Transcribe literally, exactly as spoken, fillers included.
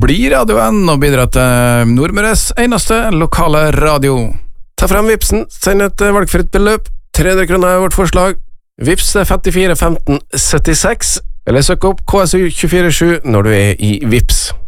blir radioen og bidrar til Nordmøres eneste lokale radio. Ta frem Vipsen, send et valgfritt beløp, tre hundre kroner er vårt forslag. Vips femtifire femten syttiseks, eller søk opp K S U to fire sju når du er i Vips.